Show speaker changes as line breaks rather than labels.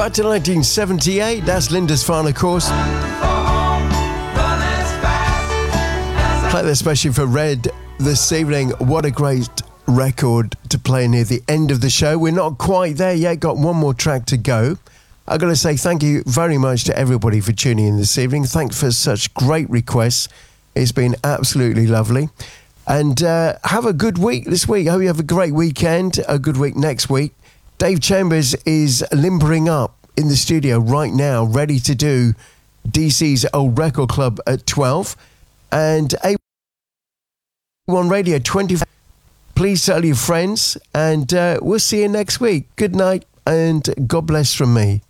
Back to 1978, that's Linda's Fan, of course. Play that especially for Red this evening. What a great record to play near the end of the show. We're not quite there yet, got one more track to go. I've got to say thank you very much to everybody for tuning in this evening. Thanks for such great requests. It's been absolutely lovely. And have a good week this week. I hope you have a great weekend, a good week next week. Dave Chambers is limbering up in the studio right now, ready to do DC's Old Record Club at 12. And A1 Radio 24. Please tell your friends, and we'll see you next week. Good night, and God bless from me.